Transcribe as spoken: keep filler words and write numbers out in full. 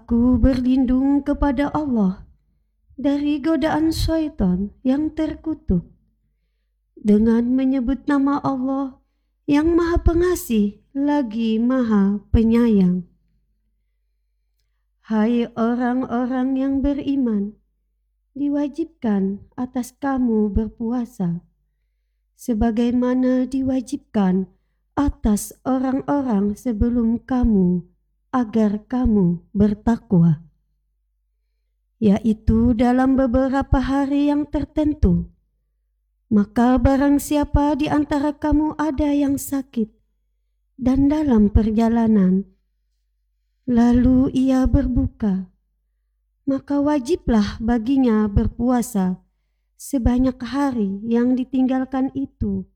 Aku berlindung kepada Allah dari godaan syaitan yang terkutuk dengan menyebut nama Allah yang Maha Pengasih lagi Maha Penyayang. Hai orang-orang yang beriman, diwajibkan atas kamu berpuasa, sebagaimana diwajibkan atas orang-orang sebelum kamu, agar kamu bertakwa, yaitu dalam beberapa hari yang tertentu. Maka barang siapa di antara kamu ada yang sakit dan dalam perjalanan, lalu ia berbuka, maka wajiblah baginya berpuasa sebanyak hari yang ditinggalkan itu